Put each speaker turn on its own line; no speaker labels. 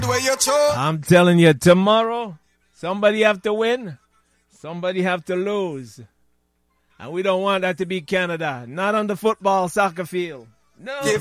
I'm telling you, tomorrow, somebody have to win, somebody have to lose. And we don't want that to be Canada. Not on the football soccer field. No.